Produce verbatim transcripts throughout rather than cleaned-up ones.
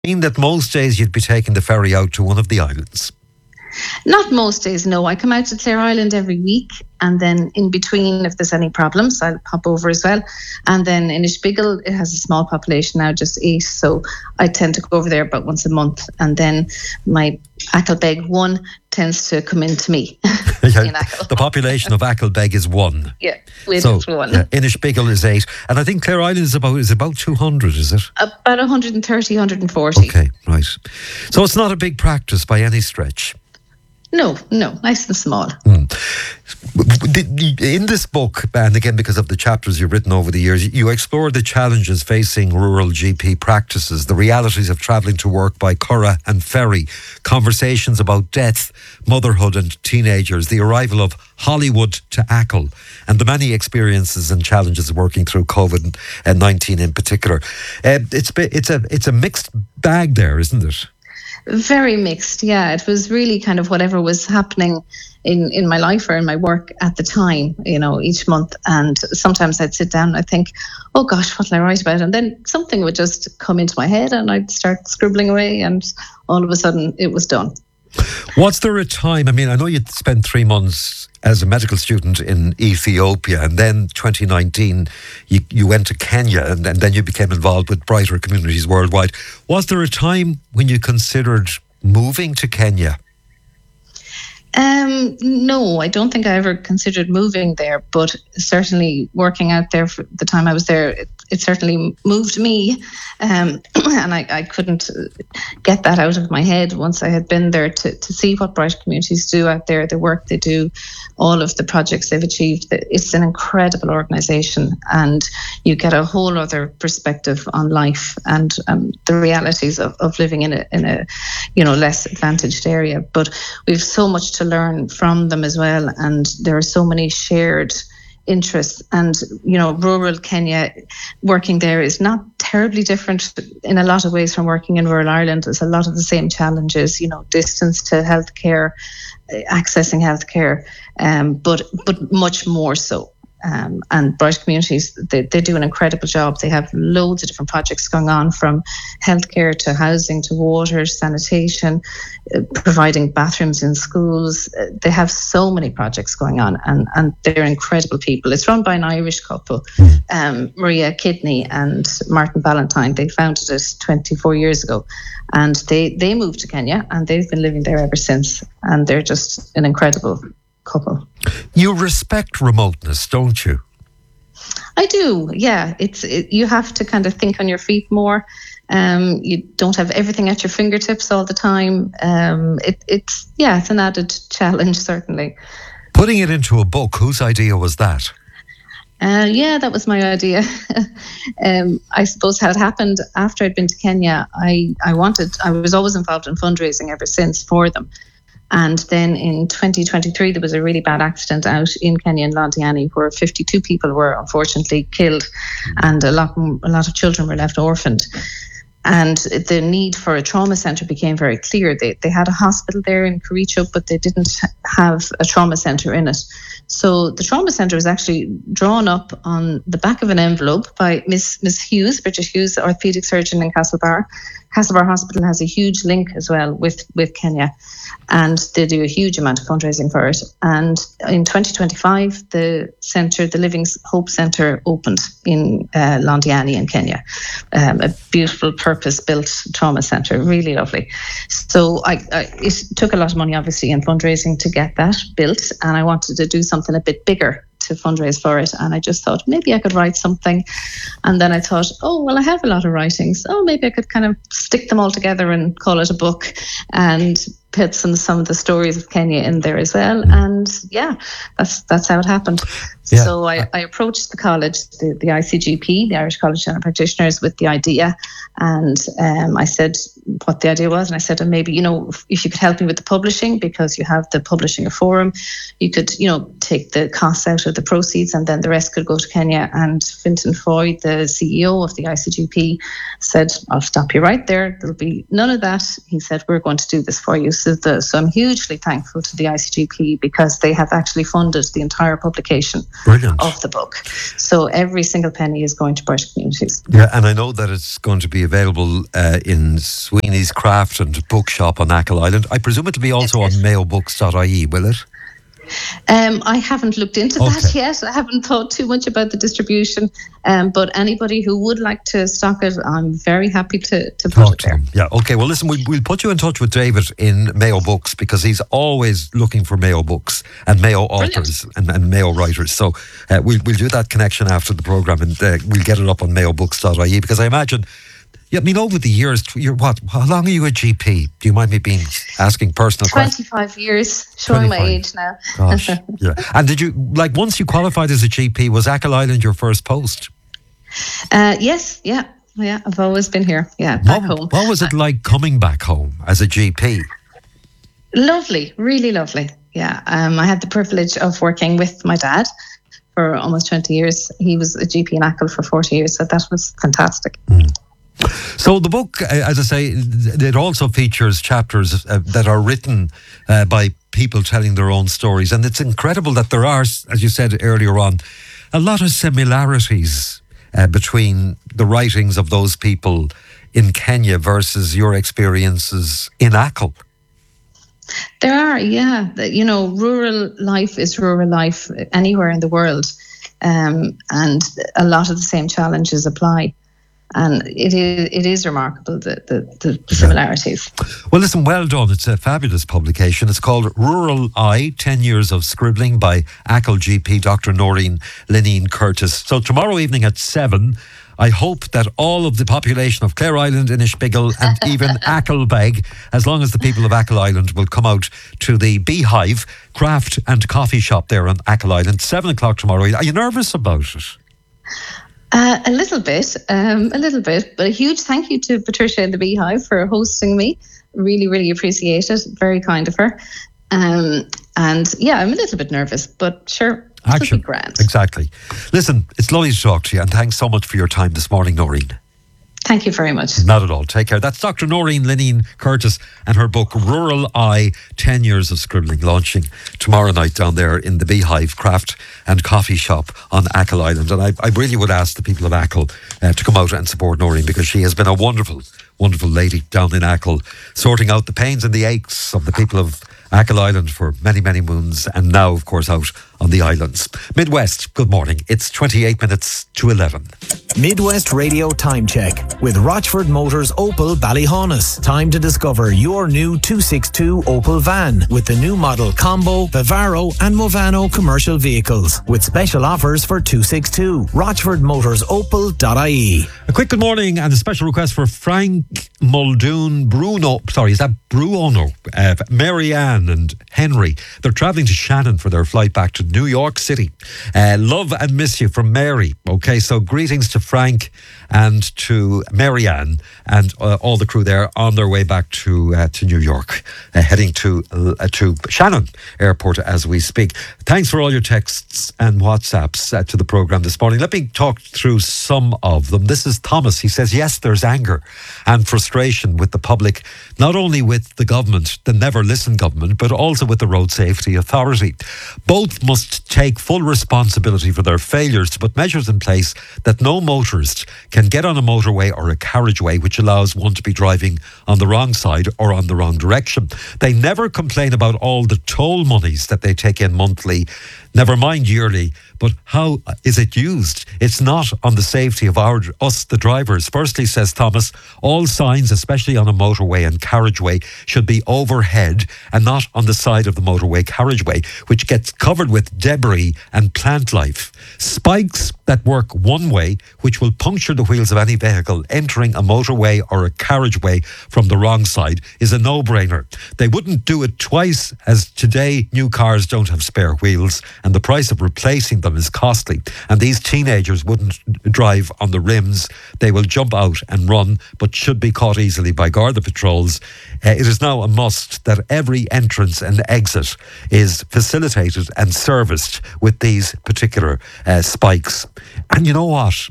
Mean that most days you'd be taking the ferry out to one of the islands? Not most days, no. I come out to Clare Island every week, and then in between, if there's any problems, I'll pop over as well. And then in Ishpigel, it has a small population now, just eight, so I tend to go over there about once a month. And then my Acklebeg one tends to come in to me. Yeah, the population of Acklebeg is one. Yeah, with so, one. Yeah, Inishbigel is eight, and I think Clare Island is about is about two hundred, is it? About one hundred thirty, one hundred forty. Okay, right. So it's not a big practice by any stretch. No, no, nice and small. Hmm. In this book, and again because of the chapters you've written over the years, you explore the challenges facing rural G P practices, the realities of travelling to work by curragh and ferry, conversations about death, motherhood and teenagers, the arrival of Hollywood to Achill, and the many experiences and challenges working through COVID nineteen in particular. Uh, it's it's a it's a mixed bag there, isn't it? Very mixed, yeah. It was really kind of whatever was happening in, in my life or in my work at the time, you know, each month. And sometimes I'd sit down and I'd think, oh gosh, what will I write about? And then something would just come into my head and I'd start scribbling away, and all of a sudden it was done. Was there a time, I mean, I know you'd spent three months as a medical student in Ethiopia, and then twenty nineteen you, you went to Kenya, and, and then you became involved with Brighter Communities Worldwide. Was there a time when you considered moving to Kenya? Um, no, I don't think I ever considered moving there, but certainly working out there for the time I was there, it, it certainly moved me. Um, and I, I couldn't get that out of my head once I had been there to, to see what Brighter Communities do out there, the work they do, all of the projects they've achieved. It's an incredible organisation, and you get a whole other perspective on life and um, the realities of, of living in a, in a, you know, less advantaged area. But we've so much to learn from them as well, and there are so many shared interests. And you know, rural Kenya, working there is not terribly different in a lot of ways from working in rural Ireland. There's a lot of the same challenges, you know, distance to healthcare, accessing healthcare, um, but but much more so. Um, and Bright Communities, they, they do an incredible job. They have loads of different projects going on, from healthcare to housing to water, sanitation, uh, providing bathrooms in schools. Uh, they have so many projects going on, and, and they're incredible people. It's run by an Irish couple, um, Maria Kidney and Martin Ballantyne. They founded it twenty-four years ago, and they, they moved to Kenya, and they've been living there ever since. And they're just an incredible couple. You respect remoteness, don't you? I do, yeah. It's it, you have to kind of think on your feet more. Um, you don't have everything at your fingertips all the time. Um, it, it's yeah, it's an added challenge, certainly. Putting it into a book, whose idea was that? Uh, yeah, that was my idea. um, I suppose how it happened after I'd been to Kenya, I, I wanted, I was always involved in fundraising ever since for them. And then in twenty twenty-three, there was a really bad accident out in Kenya in Londiani, where fifty-two people were unfortunately killed, and a lot, a lot of children were left orphaned. And the need for a trauma centre became very clear. They they had a hospital there in Kericho, but they didn't have a trauma centre in it. So the trauma centre was actually drawn up on the back of an envelope by Miss Miss Hughes, Bridget Hughes, the orthopaedic surgeon in Castlebar. Castlebar Hospital has a huge link as well with, with Kenya, and they do a huge amount of fundraising for it. And in twenty twenty-five, the centre, the Living Hope Centre, opened in uh, Londiani in Kenya. Um, a beautiful purpose-built trauma centre, really lovely. So I, I, it took a lot of money, obviously, in fundraising to get that built, and I wanted to do something a bit bigger to fundraise for it. And I just thought maybe I could write something. And then I thought, oh, well, I have a lot of writings. Oh, maybe I could kind of stick them all together and call it a book, and put some some of the stories of Kenya in there as well. And yeah, that's that's how it happened. Yeah. So I, I approached the college, the, the I C G P, the Irish College of General Practitioners, with the idea. And um, I said what the idea was. And I said, and maybe, you know, if, if you could help me with the publishing, because you have the Publishing a Forum, you could, you know, take the costs out of the proceeds, and then the rest could go to Kenya. And Fintan Foy, the C E O of the I C G P, said, I'll stop you right there. There'll be none of that. He said, we're going to do this for you. So, the, so I'm hugely thankful to the I C G P, because they have actually funded the entire publication. Brilliant. of the book. So every single penny is going to Bush communities. Yeah, and I know that it's going to be available uh, in Sweeney's Craft and Bookshop on Achill Island. I presume it'll be also on mayo books dot I E, will it? Um, I haven't looked into Okay. that yet. I haven't thought too much about the distribution. Um, but anybody who would like to stock it, I'm very happy to, to put Talk it to there. them. Yeah, okay. Well, listen, we'll, we'll put you in touch with David in Mayo Books because he's always looking for Mayo books and Mayo authors and, and Mayo writers. So uh, we'll, we'll do that connection after the programme and uh, we'll get it up on mayo books dot I E because I imagine, yeah, I mean, over the years, you're what? How long are you a G P? Do you mind me being asking personal questions? twenty-five years, showing my twenty-five. age now. Gosh, yeah. And did you, like, once you qualified as a G P, was Achill Island your first post? Uh, yes, yeah, yeah. I've always been here. Yeah, back what, home. What was it like coming back home as a G P? Lovely, really lovely. Yeah, um, I had the privilege of working with my dad for almost twenty years. He was a G P in Achill for forty years, so that was fantastic. Mm. So the book, uh, as I say, it also features chapters uh, that are written uh, by people telling their own stories. And it's incredible that there are, as you said earlier on, a lot of similarities uh, between the writings of those people in Kenya versus your experiences in Achill. There are, yeah. The- You know, rural life is rural life anywhere in the world. Um, and a lot of the same challenges apply. And it is it is remarkable, the, the, the similarities. Well, listen, well done. It's a fabulous publication. It's called Rural Eye, ten years of Scribbling by Achill G P, Doctor Noreen Lineen Curtis. So tomorrow evening at seven, I hope that all of the population of Clare Island, Inishbiggle and even Achillbeg, as long as the people of Achill Island will come out to the Beehive Craft and Coffee Shop there on Achill Island, seven o'clock tomorrow. Are you nervous about it? Uh, a little bit, um, a little bit, but a huge thank you to Patricia in the Beehive for hosting me. Really, really appreciate it. Very kind of her. Um, and yeah, I'm a little bit nervous, but sure, it'll Action. be grand. Exactly. Listen, it's lovely to talk to you and thanks so much for your time this morning, Noreen. Thank you very much. Not at all. Take care. That's Doctor Noreen Lineen Curtis and her book Rural Eye, ten years of Scribbling, launching tomorrow night down there in the Beehive Craft and Coffee Shop on Achill Island. And I, I really would ask the people of Achill uh, to come out and support Noreen because she has been a wonderful, wonderful lady down in Achill, sorting out the pains and the aches of the people of Achill Island for many, many moons, and now, of course, out on the islands. Midwest, good morning. It's twenty-eight minutes to eleven. Midwest Radio Time Check with Rochford Motors Opel Ballyhaunis. Time to discover your new two sixty-two Opel van with the new model Combo, Vivaro and Movano commercial vehicles with special offers for two sixty-two. Rochford Motors Opel dot I E. A quick good morning and a special request for Frank Muldoon Bruno. Sorry, is that Bruno? Uh, Mary Ann and Henry. They're travelling to Shannon for their flight back to New York City. Uh, love and miss you from Mary. Okay, so greetings to Frank and to Mary Ann and uh, all the crew there on their way back to uh, to New York, uh, heading to uh, to Shannon Airport as we speak. Thanks for all your texts and WhatsApps uh, to the programme this morning. Let me talk through some of them. This is Thomas. He says, yes, there's anger and frustration with the public, not only with the government, the Never Listen government, but also with the Road Safety Authority. Both must take full responsibility for their failures to put measures in place that no motorist can get on a motorway or a carriageway which allows one to be driving on the wrong side or on the wrong direction. They never complain about all the toll monies that they take in monthly, never mind yearly, but how is it used? It's not on the safety of our us, the drivers. Firstly, says Thomas, all signs, especially on a motorway and carriageway, should be overhead and not on the side of the motorway carriageway, which gets covered with debris and plant life. Spikes that work one way, which will puncture the wheels of any vehicle entering a motorway or a carriageway from the wrong side, is a no-brainer. They wouldn't do it twice, as today new cars don't have spare wheels and the price of replacing them is costly, and these teenagers wouldn't drive on the rims. They will jump out and run, but should be caught easily by Garda patrols. Uh, it is now a must that every entrance and exit is facilitated and serviced with these particular uh, spikes. And you know what?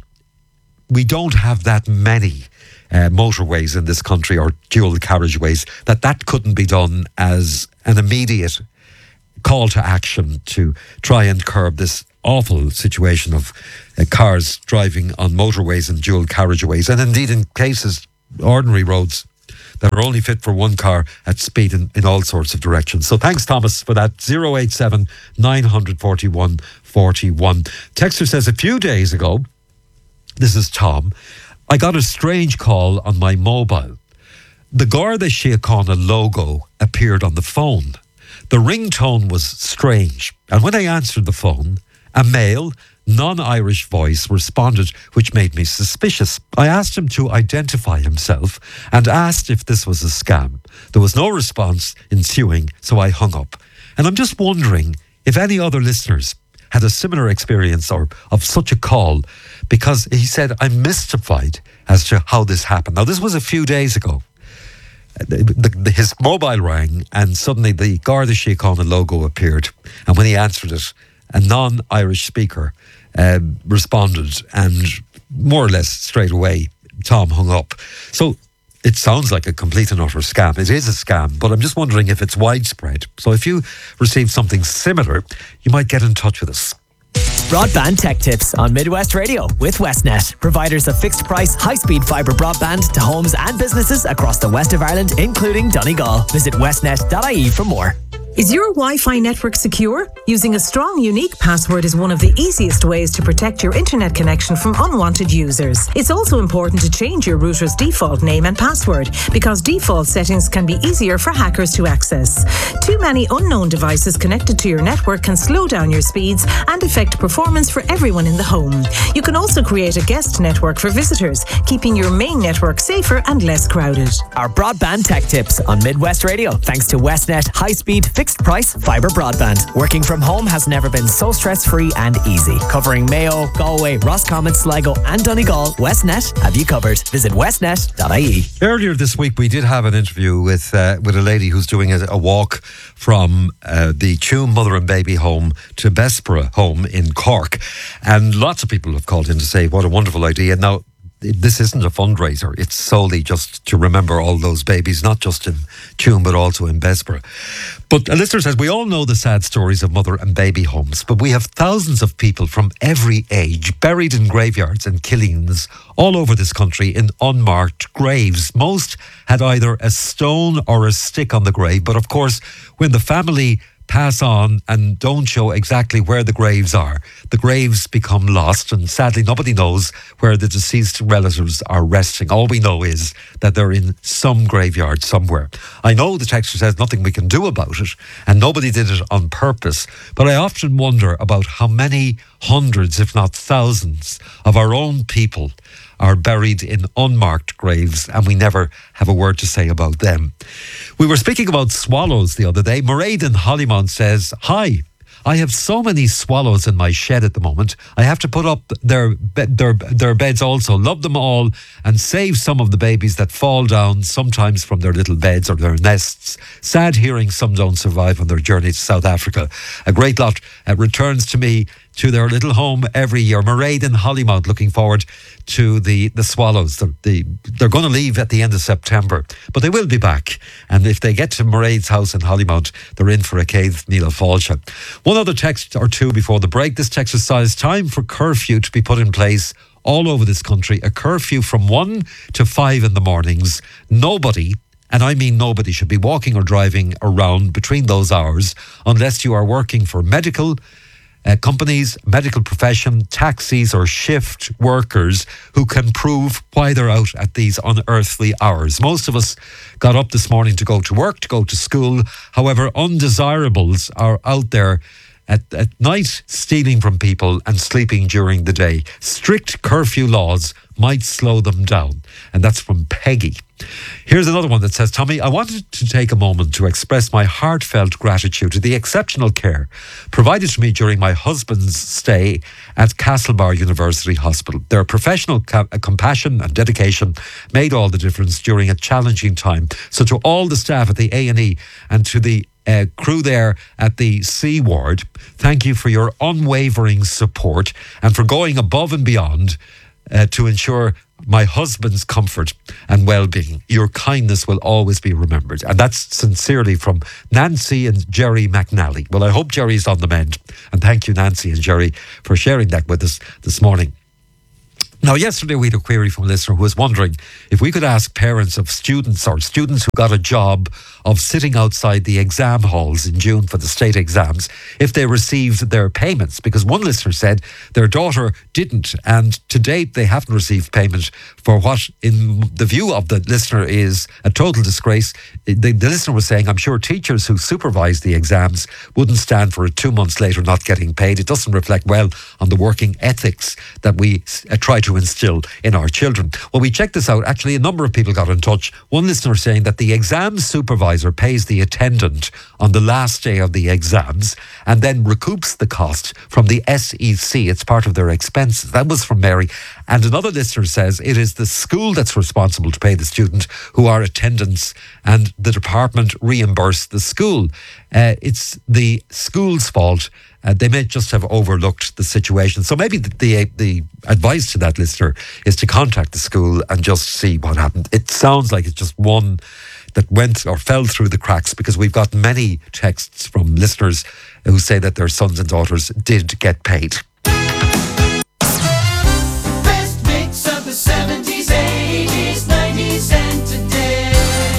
We don't have that many uh, motorways in this country, or dual carriageways, that that couldn't be done as an immediate call to action to try and curb this awful situation of uh, cars driving on motorways and dual carriageways, and indeed in cases, ordinary roads that are only fit for one car at speed in, in all sorts of directions. So thanks, Thomas, for that. zero eight seven nine four one four one. Texter says, a few days ago, this is Tom, I got a strange call on my mobile. The Garda Síochána logo appeared on the phone. The ringtone was strange, and when I answered the phone, a male, non-Irish voice responded, which made me suspicious. I asked him to identify himself and asked if this was a scam. There was no response ensuing, so I hung up. And I'm just wondering if any other listeners had a similar experience or of such a call, because he said, I'm mystified as to how this happened. Now, this was a few days ago. The, the, his mobile rang and suddenly the Garda Síochána logo appeared, and when he answered it, a non-Irish speaker uh, responded, and more or less straight away Tom hung up. So it sounds like a complete and utter scam. It is a scam, but I'm just wondering if it's widespread. So if you received something similar, you might get in touch with us. Broadband Tech Tips on Midwest Radio with Westnet, providers of fixed price, high speed fibre broadband to homes and businesses across the west of Ireland, including Donegal. Visit westnet dot I E for more. Is your Wi-Fi network secure? Using a strong, unique password is one of the easiest ways to protect your internet connection from unwanted users. It's also important to change your router's default name and password, because default settings can be easier for hackers to access. Too many unknown devices connected to your network can slow down your speeds and affect performance for everyone in the home. You can also create a guest network for visitors, keeping your main network safer and less crowded. Our Broadband Tech Tips on Midwest Radio, thanks to Westnet high-speed fixed price fibre broadband. Working from home has never been so stress-free and easy. Covering Mayo, Galway, Roscommon, Sligo and Donegal, Westnet have you covered. Visit westnet dot I E. Earlier this week we did have an interview with uh, with a lady who's doing a, a walk from uh, the Tuam Mother and Baby Home to Bessborough Home in Cork, and lots of people have called in to say what a wonderful idea. Now, this isn't a fundraiser. It's solely just to remember all those babies, not just in Tuam, but also in Bessborough. But a listener says, we all know the sad stories of mother and baby homes, but we have thousands of people from every age buried in graveyards and killings all over this country in unmarked graves. Most had either a stone or a stick on the grave, but of course, when the family pass on and don't show exactly where the graves are, the graves become lost, and sadly nobody knows where the deceased relatives are resting. All we know is that they're in some graveyard somewhere. I know the texter says nothing we can do about it, and nobody did it on purpose, but I often wonder about how many hundreds, if not thousands, of our own people are buried in unmarked graves, and we never have a word to say about them. We were speaking about swallows the other day. Mairead in Hollymount says, hi, I have so many swallows in my shed at the moment. I have to put up their, their, their beds also. Love them all and save some of the babies that fall down sometimes from their little beds or their nests. Sad hearing some don't survive on their journey to South Africa. A great lot uh, returns to me to their little home every year. Mairead in Hollymount, looking forward to the, the swallows. The, the, they're going to leave at the end of September, but they will be back. And if they get to Mairead's house in Hollymount, they're in for a cave Neil Falcha. One other text or two before the break. This text says, time for curfew to be put in place all over this country. A curfew from one to five in the mornings. Nobody, and I mean nobody, should be walking or driving around between those hours unless you are working for medical Uh, companies, medical profession, taxis or shift workers who can prove why they're out at these unearthly hours. Most of us got up this morning to go to work, to go to school. However, undesirables are out there at, at night stealing from people and sleeping during the day. Strict curfew laws might slow them down. And that's from Peggy. Here's another one that says, Tommy, I wanted to take a moment to express my heartfelt gratitude to the exceptional care provided to me during my husband's stay at Castlebar University Hospital. Their professional ca- compassion and dedication made all the difference during a challenging time. So to all the staff at the A and E and to the uh, crew there at the C ward, thank you for your unwavering support and for going above and beyond uh, to ensure my husband's comfort and well-being. Your kindness will always be remembered. And that's sincerely from Nancy and Jerry McNally. Well, I hope Jerry's on the mend. And thank you, Nancy and Jerry, for sharing that with us this morning. Now, yesterday we had a query from a listener who was wondering if we could ask parents of students or students who got a job of sitting outside the exam halls in June for the state exams if they received their payments, because one listener said their daughter didn't, and to date they haven't received payment for what, in the view of the listener, is a total disgrace. The, the listener was saying, I'm sure teachers who supervise the exams wouldn't stand for it two months later not getting paid. It doesn't reflect well on the working ethics that we uh, try to instill in our children. Well, we checked this out. Actually, a number of people got in touch. One listener saying that the exam supervisor pays the attendant on the last day of the exams and then recoups the cost from the S E C. It's part of their expenses. That was from Mary. And another listener says it is the school that's responsible to pay the student who are attendants, and the department reimburse the school. Uh, it's the school's fault. Uh, they may just have overlooked the situation. So maybe the, the the advice to that listener is to contact the school and just see what happened. It sounds like it's just one that went or fell through the cracks, because we've got many texts from listeners who say that their sons and daughters did get paid. Best mix of the seventies, eighties, nineties and today.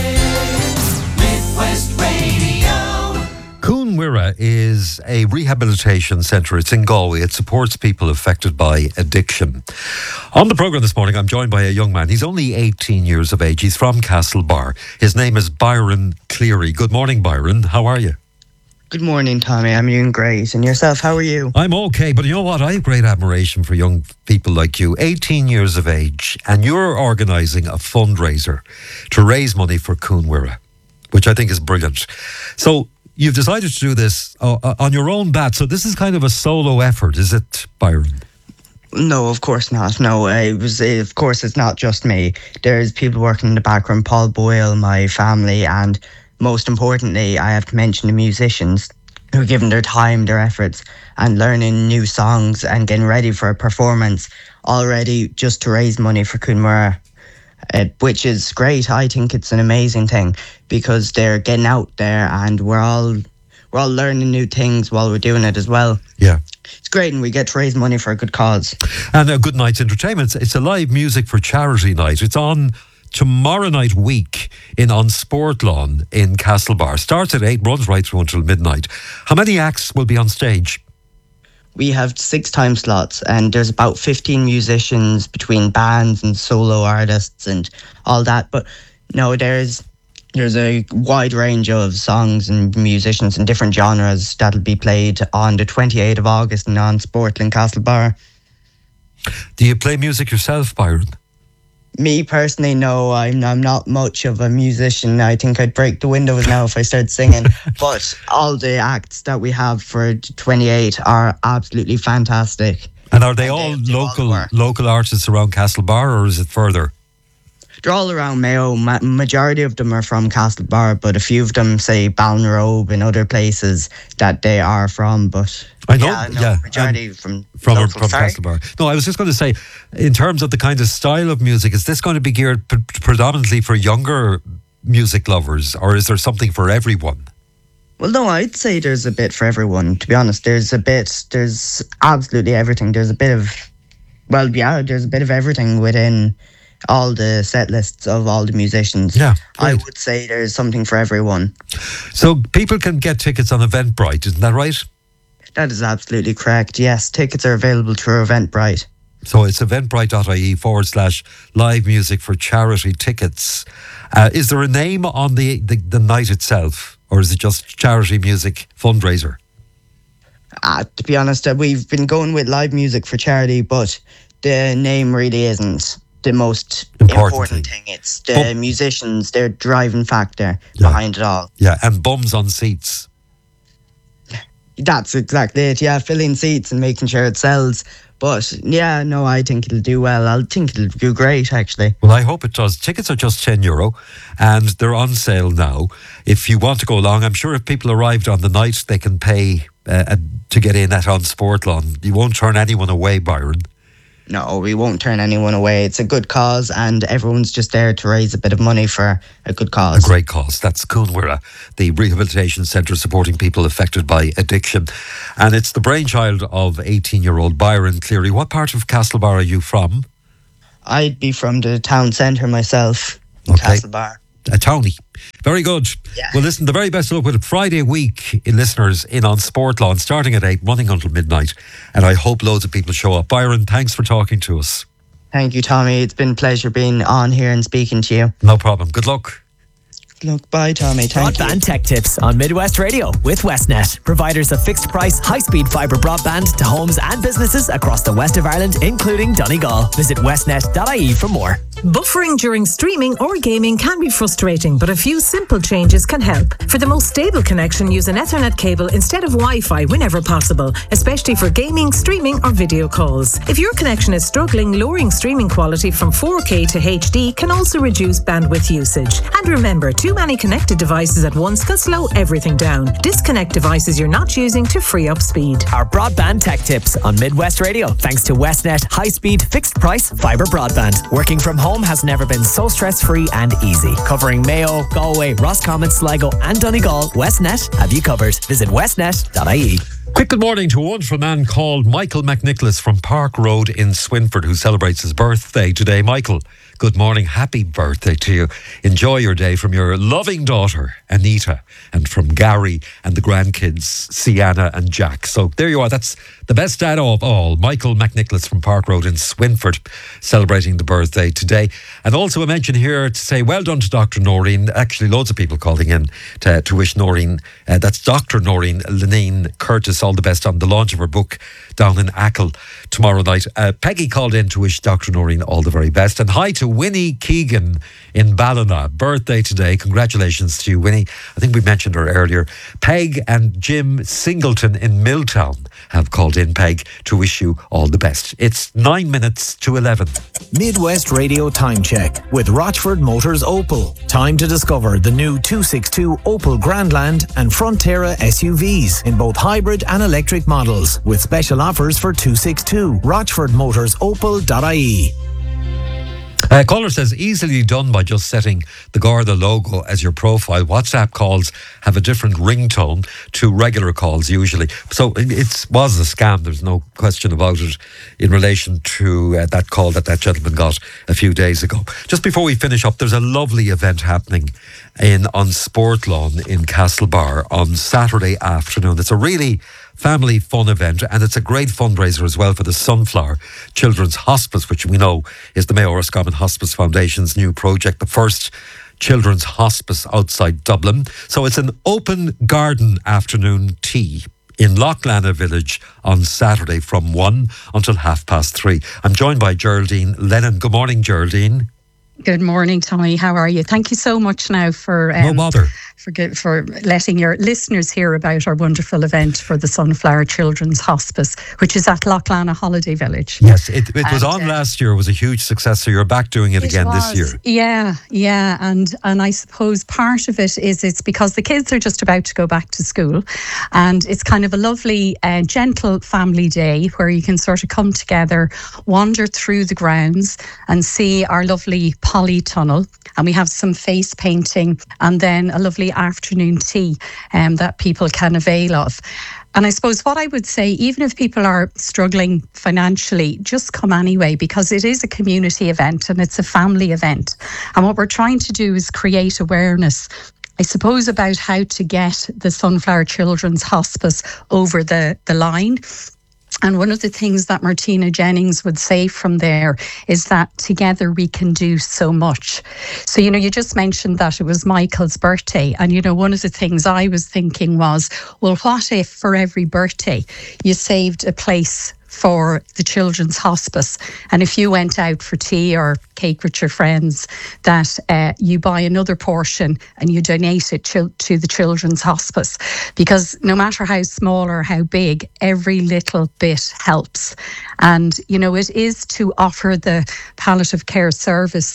Midwest Radio. Cún Mhuire is a rehabilitation centre. It's in Galway. It supports people affected by addiction. On the programme this morning, I'm joined by a young man. He's only eighteen years of age. He's from Castlebar. His name is Byron Cleary. Good morning, Byron. How are you? Good morning, Tommy. I'm doing great. And yourself, how are you? I'm okay, but you know what? I have great admiration for young people like you. eighteen years of age, and you're organising a fundraiser to raise money for Cún Mhuire, which I think is brilliant. So you've decided to do this uh, on your own bat. So this is kind of a solo effort, is it, Byron? No, of course not. No, uh, it was. Uh, of course, it's not just me. There's people working in the background. Paul Boyle, my family, and most importantly, I have to mention the musicians who are giving their time, their efforts, and learning new songs and getting ready for a performance already just to raise money for Cún Mhuire, uh, which is great. I think it's an amazing thing because they're getting out there, and we're all we're all learning new things while we're doing it as well. Yeah. It's great, and we get to raise money for a good cause. And a good night's entertainment. It's a live music for charity night. It's on tomorrow night week in on Sport Lawn in Castlebar. Starts at eight, runs right through until midnight. How many acts will be on stage? We have six time slots, and there's about fifteen musicians between bands and solo artists and all that. But no, there's there's a wide range of songs and musicians in different genres that'll be played on the twenty-eighth of August in on Sport in Castlebar. Do you play music yourself, Byron? Me personally, no, I'm I'm not much of a musician. I think I'd break the windows now if I started singing. But all the acts that we have for twenty-eight are absolutely fantastic. And are they And all they do all local the work. local artists around Castlebar, or is it further? They're all around Mayo. Ma- majority of them are from Castlebar, but a few of them say Ballinrobe and other places that they are from. But I know, yeah, no, yeah, majority um, from From, local, from sorry. Castlebar. No, I was just going to say, in terms of the kind of style of music, is this going to be geared p- predominantly for younger music lovers, or is there something for everyone? Well, no, I'd say there's a bit for everyone. To be honest, there's a bit. There's absolutely everything. There's a bit of, well, yeah, there's a bit of everything within all the set lists of all the musicians. Yeah, I great. would say there's something for everyone. So people can get tickets on Eventbrite, isn't that right? That is absolutely correct. Yes, tickets are available through Eventbrite. So it's eventbrite.ie forward slash live music for charity tickets. Uh, is there a name on the, the, the night itself, or is it just charity music fundraiser? Uh, to be honest, uh, we've been going with live music for charity, but the name really isn't the most Important important, thing. thing. It's the But- musicians, their driving factor Yeah. behind it all. Yeah, and bums on seats. That's exactly it. Yeah, filling seats and making sure it sells. But yeah, no, I think it'll do well. I think it'll do great, actually. Well, I hope it does. Tickets are just ten euro and they're on sale now. If you want to go along, I'm sure if people arrived on the night, they can pay uh, to get in at On Sport Lawn. You won't turn anyone away, Byron. No, we won't turn anyone away. It's a good cause, and everyone's just there to raise a bit of money for a good cause. A great cause. That's Coonwira, the rehabilitation centre supporting people affected by addiction. And it's the brainchild of eighteen-year-old Byron Cleary. What part of Castlebar are you from? I'd be from the town centre myself, in Okay. Castlebar. A townie. Very good. Yeah. Well, listen, the very best of luck with it. Friday week, in listeners in on Sport Lawn, starting at eight, running until midnight. And I hope loads of people show up. Byron, thanks for talking to us. Thank you, Tommy. It's been a pleasure being on here and speaking to you. No problem. Good luck. Look, bye, Tommy. Thank you. Broadband Tech Tips on Midwest Radio with Westnet. Providers of fixed price, high speed fibre broadband to homes and businesses across the west of Ireland, including Donegal. Visit westnet dot I E for more. Buffering during streaming or gaming can be frustrating, but a few simple changes can help. For the most stable connection, use an Ethernet cable instead of Wi-Fi whenever possible, especially for gaming, streaming or video calls. If your connection is struggling, lowering streaming quality from four K to H D can also reduce bandwidth usage. And remember, too many connected devices at once can slow everything down. Disconnect devices you're not using to free up speed. Our Broadband Tech Tips on Midwest Radio, thanks to Westnet high speed fixed price fibre broadband. Working from home has never been so stress-free and easy. Covering Mayo, Galway, Roscommon, Sligo and Donegal, Westnet have you covered. Visit westnet dot I E. Quick good morning to a wonderful man called Michael McNicholas from Park Road in Swinford, who celebrates his birthday today. Michael, good morning. Happy birthday to you. Enjoy your day from your loving daughter, Anita, and from Gary and the grandkids, Sienna and Jack. So there you are. That's the best dad of all, Michael McNicholas from Park Road in Swinford, celebrating the birthday today. And also a mention here to say well done to Doctor Noreen. Actually, loads of people calling in to, to wish Noreen, uh, that's Doctor Noreen Lenine Curtis, all the best on the launch of her book down in Achill tomorrow night. Uh, Peggy called in to wish Doctor Noreen all the very best. And hi to Winnie Keegan in Ballina. Birthday today. Congratulations to you, Winnie. I think we mentioned her earlier. Peg and Jim Singleton in Milltown have called in, Peg, to wish you all the best. It's nine minutes to eleven. Midwest Radio Time Check with Rochford Motors Opel. Time to discover the new two sixty-two Opel Grandland and Frontera S U Vs in both hybrid and electric models, with special offers for two sixty-two. Rochford Motors Opel dot I E. Uh, caller says, easily done by just setting the Garda logo as your profile. WhatsApp calls have a different ringtone to regular calls usually. So it it's, was a scam, there's no question about it, in relation to uh, that call that that gentleman got a few days ago. Just before we finish up, there's a lovely event happening in on Sport Lawn in Castlebar on Saturday afternoon. It's a really family fun event, and it's a great fundraiser as well for the Sunflower Children's Hospice, which we know is the Mayo Roscommon Hospice Foundation's new project, the first children's hospice outside Dublin. So it's an open garden afternoon tea in Loughlana Village on Saturday from one until half past three. I'm joined by Geraldine Lennon. Good morning, Geraldine. Good morning, Tommy. How are you? Thank you so much now for um, no bother. For, for letting your listeners hear about our wonderful event for the Sunflower Children's Hospice, which is at Loughlana Holiday Village. Yes, it, it was And, on uh, last year. It was a huge success. So you're back doing it, It again was, this year. Yeah, yeah. And and I suppose part of it is it's because the kids are just about to go back to school. And it's kind of a lovely, uh, gentle family day where you can sort of come together, wander through the grounds and see our lovely polytunnel. And we have some face painting and then a lovely afternoon tea um, that people can avail of. And I suppose what I would say, even if people are struggling financially, just come anyway, because it is a community event and it's a family event. And what we're trying to do is create awareness, I suppose, about how to get the Sunflower Children's Hospice over the, the line. And one of the things that Martina Jennings would say from there is that together we can do so much. So, you know, you just mentioned that it was Michael's birthday. And, you know, one of the things I was thinking was, well, what if for every birthday you saved a place for the children's hospice, and if you went out for tea or cake with your friends, that uh, you buy another portion and you donate it to, to the children's hospice, because no matter how small or how big, every little bit helps. And you know, it is to offer the palliative care service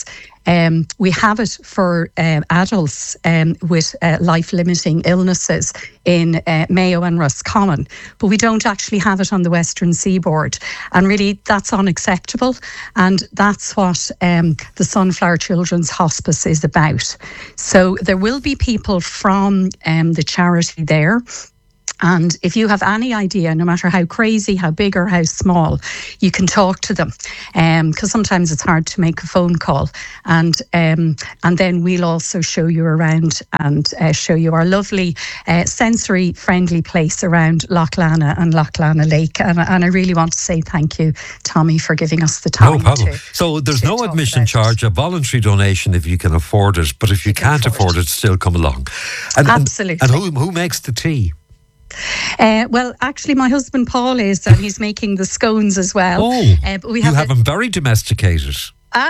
Um, we have it for uh, adults um, with uh, life-limiting illnesses in uh, Mayo and Roscommon, but we don't actually have it on the Western Seaboard. And really, that's unacceptable. And that's what um, the Sunflower Children's Hospice is about. So there will be people from um, the charity there. And if you have any idea, no matter how crazy, how big or how small, you can talk to them, because um, sometimes it's hard to make a phone call. And um, and then we'll also show you around and uh, show you our lovely uh, sensory-friendly place around Loch Lana and Loch Lana Lake. And, and I really want to say thank you, Tommy, for giving us the time. No problem. To, so there's to no admission charge, a voluntary donation if you can afford it. But if you, you can't can afford, afford it, it, still come along. And, Absolutely. And, and who, who makes the tea? Uh, well, actually, my husband Paul is, and he's making the scones as well. Oh, uh, but we you have, have a, them very domesticated. Ah,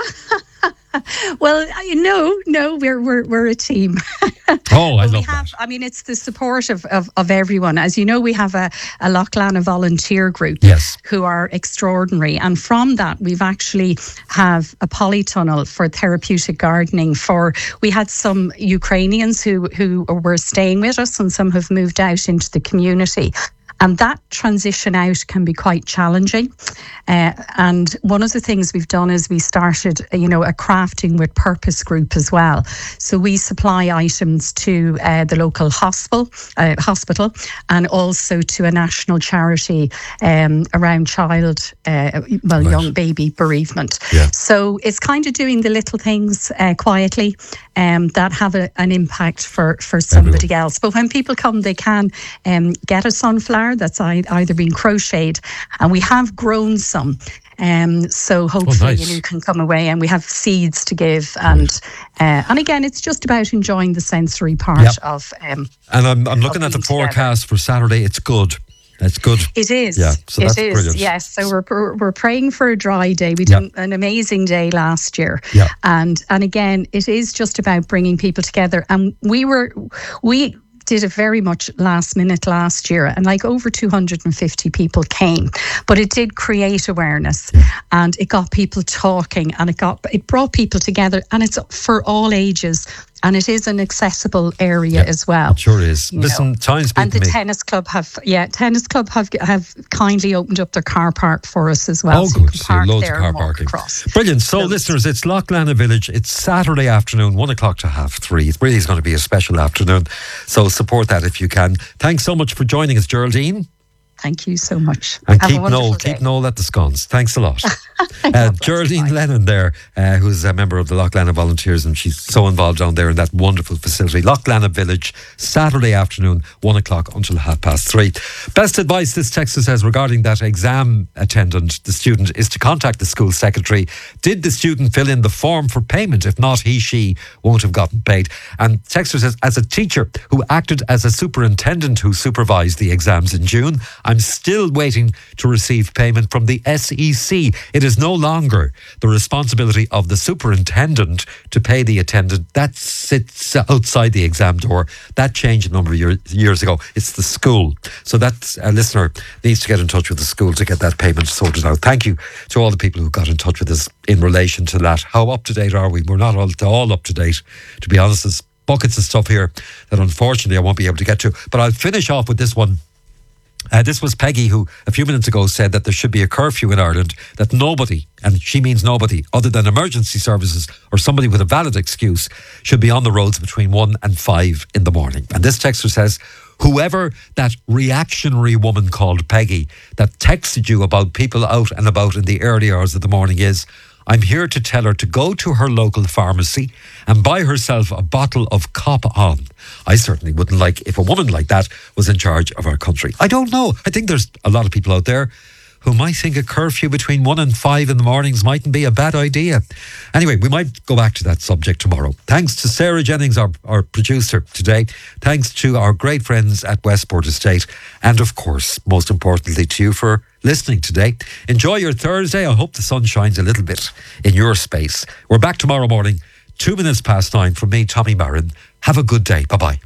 well, no, no, we're we're we're a team. Oh, I love we have, that. I mean, it's the support of, of, of everyone. As you know, we have a, a Loch Lana volunteer group, yes, who are extraordinary. And from that, we've actually have a polytunnel for therapeutic gardening. For we had some Ukrainians who who were staying with us, and some have moved out into the community. And that transition out can be quite challenging. Uh, and one of the things we've done is we started, you know, a crafting with purpose group as well. So we supply items to uh, the local hospital, uh, hospital, and also to a national charity um, around child, uh, well, right. young baby bereavement. Yeah. So it's kind of doing the little things uh, quietly um, that have a, an impact for, for somebody Everyone. else. But when people come, they can um, get a sunflower that's either been crocheted, and we have grown some. Um, so hopefully, oh, nice. you know, you can come away, and we have seeds to give, and uh, and again, it's just about enjoying the sensory part yep. of. Um, and I'm I'm looking at the forecast together. for Saturday. It's good. It's good. It is. Yeah, so that's it is. brilliant. Yes. So we're, we're we're praying for a dry day. We did yeah. an amazing day last year. Yeah. And and again, it is just about bringing people together. And we were we. did it very much last minute last year, and like over two hundred fifty people came, but it did create awareness, yeah. and it got people talking, and it got it brought people together, and it's for all ages, and it is an accessible area yeah, as well. It sure is. Listen, time's beating and the me. tennis club have yeah tennis club have have kindly opened up their car park for us as well. Oh, so good. You can park so loads there of car and walk parking. Across. Brilliant. So, Loads. listeners, it's Loch Lana Village. It's Saturday afternoon, one o'clock to half three. It really is going to be a special afternoon. So support that if you can. Thanks so much for joining us, Geraldine. Thank you so much. And Have keep Noel, keep Noel at the scones. Thanks a lot. uh, Geraldine Lennon there, uh, who's a member of the Loch Lana Volunteers, and she's so involved down there in that wonderful facility. Loch Lana Village, Saturday afternoon, one o'clock until half past three. Best advice, this texter says, regarding that exam attendant, the student, is to contact the school secretary. Did the student fill in the form for payment? If not, he, she won't have gotten paid. And texter says, as a teacher who acted as a superintendent who supervised the exams in June, I'm still waiting to receive payment from the S E C. It is no longer the responsibility of the superintendent to pay the attendant. That sits outside the exam door. That changed a number of year, years ago. It's the school. So that uh, listener needs to get in touch with the school to get that payment sorted out. Thank you to all the people who got in touch with us in relation to that. How up to date are we? We're not all, all up to date, to be honest. There's buckets of stuff here that unfortunately I won't be able to get to. But I'll finish off with this one. Uh, this was Peggy, who a few minutes ago said that there should be a curfew in Ireland, that nobody, and she means nobody, other than emergency services or somebody with a valid excuse, should be on the roads between one and five in the morning. And this texter says, whoever that reactionary woman called Peggy that texted you about people out and about in the early hours of the morning is, I'm here to tell her to go to her local pharmacy and buy herself a bottle of Cop On. I certainly wouldn't like if a woman like that was in charge of our country. I don't know. I think there's a lot of people out there who might think a curfew between one and five in the mornings mightn't be a bad idea. Anyway, we might go back to that subject tomorrow. Thanks to Sarah Jennings, our, our producer today. Thanks to our great friends at Westport Estate. And of course, most importantly to you for listening today. Enjoy your Thursday. I hope the sun shines a little bit in your space. We're back tomorrow morning, two minutes past nine from me, Tommy Marin. Have a good day. Bye-bye.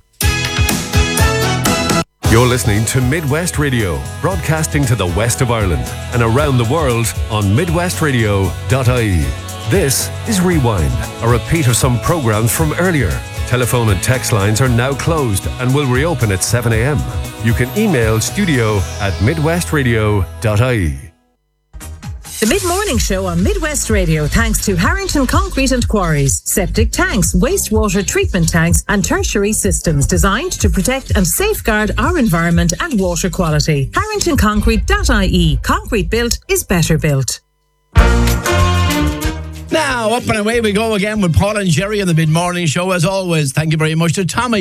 You're listening to Midwest Radio, broadcasting to the west of Ireland and around the world on midwest radio dot I E. This is Rewind, a repeat of some programmes from earlier. Telephone and text lines are now closed and will reopen at seven a.m. You can email studio at midwestradio dot I E. The Mid-Morning Show on Midwest Radio, thanks to Harrington Concrete and Quarries. Septic tanks, wastewater treatment tanks and tertiary systems designed to protect and safeguard our environment and water quality. harrington concrete dot I E. Concrete built is better built. Now, up and away we go again with Paul and Jerry on the Mid-Morning Show. As always, thank you very much to Tommy